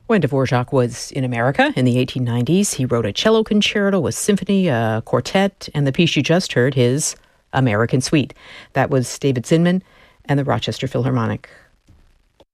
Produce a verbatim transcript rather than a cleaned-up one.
When Dvorak was in America in the eighteen nineties, he wrote a cello concerto, a symphony, a quartet, and the piece you just heard, his American Suite. That was David Zinman and the Rochester Philharmonic.